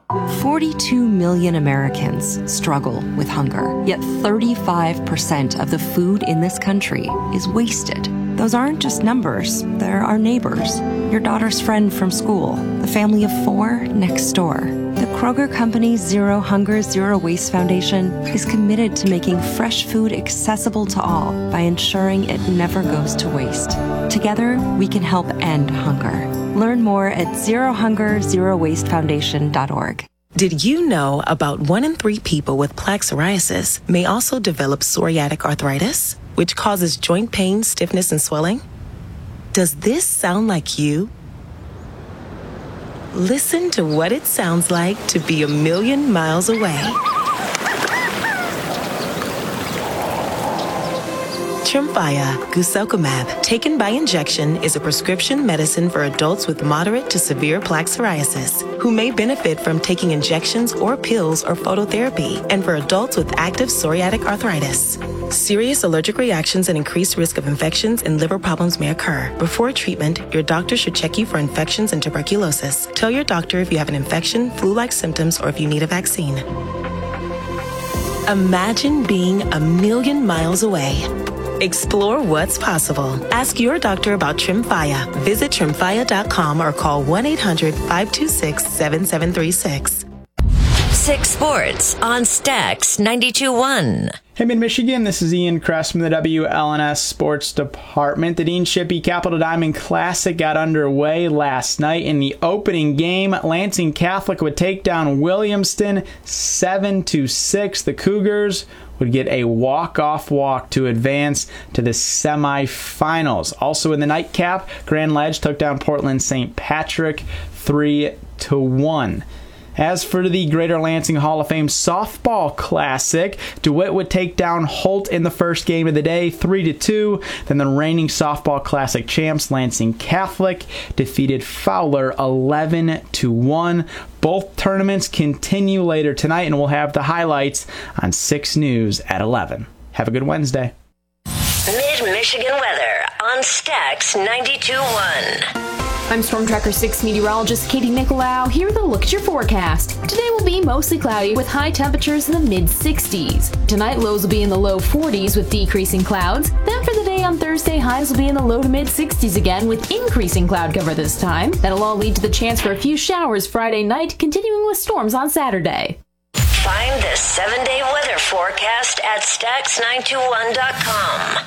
42 million Americans struggle with hunger, yet 35% of the food in this country is wasted. Those aren't just numbers, they're our neighbors, your daughter's friend from school, the family of 4 next door. The Kroger Company's Zero Hunger, Zero Waste Foundation is committed to making fresh food accessible to all by ensuring it never goes to waste. Together, we can help end hunger. Learn more at zerohungerzerowastefoundation.org. Did you know about 1 in 3 people with plaque psoriasis may also develop psoriatic arthritis, which causes joint pain, stiffness, and swelling? Does this sound like you? Listen to what it sounds like to be a million miles away. Tremfya guselkumab, taken by injection, is a prescription medicine for adults with moderate to severe plaque psoriasis who may benefit from taking injections or pills or phototherapy, and for adults with active psoriatic arthritis. Serious allergic reactions and increased risk of infections and liver problems may occur. Before treatment, your doctor should check you for infections and tuberculosis. Tell your doctor if you have an infection, flu-like symptoms, or if you need a vaccine. Imagine being a million miles away. Explore what's possible. Ask your doctor about Tremfya. Visit Tremfya.com or call 1-800-526-7736. 6 Sports on Stax 92.1. Hey, Mid-Michigan, this is Ian Kress from the WLNS Sports Department. The Dean Shippey Capital Diamond Classic got underway last night. In the opening game, Lansing Catholic would take down Williamston 7-6. The Cougars would get a walk-off walk to advance to the semifinals. Also in the nightcap, Grand Ledge took down Portland St. Patrick 3-1. As for the Greater Lansing Hall of Fame Softball Classic, DeWitt would take down Holt in the first game of the day, 3-2. Then the reigning Softball Classic champs, Lansing Catholic, defeated Fowler 11-1. Both tournaments continue later tonight, and we'll have the highlights on 6 News at 11. Have a good Wednesday. Mid-Michigan weather on Stax 92.1. I'm Storm Tracker 6 meteorologist Katie Nicolau. Here with a look at your forecast. Today will be mostly cloudy with high temperatures in the mid-60s. Tonight, lows will be in the low 40s with decreasing clouds. Then for the day on Thursday, highs will be in the low to mid-60s again with increasing cloud cover this time. That'll all lead to the chance for a few showers Friday night, continuing with storms on Saturday. Find the 7-day weather forecast at Stax921.com.